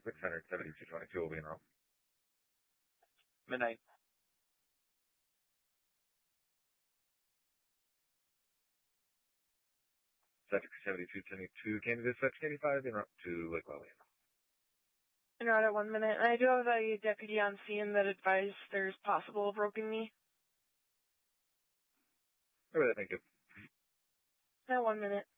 672.22 will be in row. Midnight. Subject 7222, Kansas 685 in route to Lake Lillian. En route at 1 minute. And I do have a deputy on scene that advised there's possible broken knee. All right, thank you. At 1 minute.